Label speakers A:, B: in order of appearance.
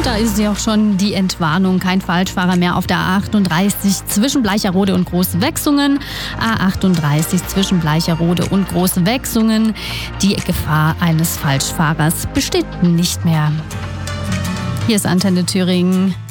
A: Und da ist ja auch schon die Entwarnung. Kein Falschfahrer mehr auf der A38 zwischen Bleicherode und Großwechsungen. A38 zwischen Bleicherode und Großwechsungen. Die Gefahr eines Falschfahrers besteht nicht mehr. Hier ist Antenne Thüringen.